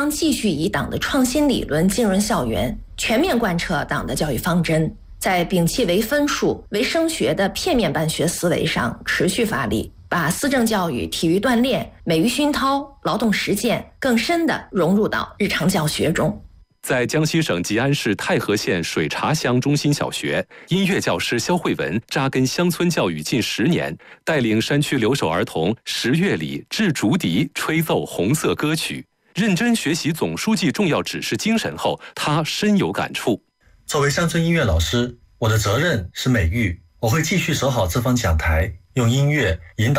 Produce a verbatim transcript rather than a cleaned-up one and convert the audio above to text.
将继续以党的创新理论浸润校园，全面贯彻党的教育方针，在摒弃唯分数、唯升学的片面办学思维上持续发力，把思政教育、体育锻炼、美育熏陶、劳动实践更深地融入到日常教学中。 在江西省吉安市太和县水茶乡中心小学，音乐教师肖慧文扎根乡村教育近十年，带领山区留守儿童识乐理、制竹笛、吹奏红色歌曲，认真学习总书记重要指示精神后，他深有感触。 作为乡村音乐老师，我的责任是美育，我会继续守好这方讲台，用音乐引导